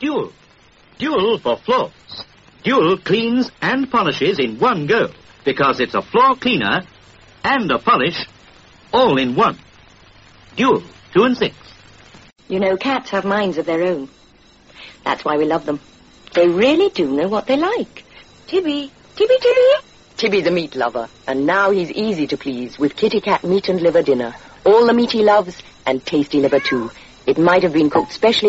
Dual. Dual for floors. Dual cleans and polishes in one go, because it's a floor cleaner and a polish all in one. Dual, 2 and 6. You know, cats have minds of their own. That's why we love them. They really do know what they like. Tibby. Tibby the meat lover, and now he's easy to please with Kitty Cat meat and liver dinner. All the meat he loves, and tasty liver too. It might have been cooked specially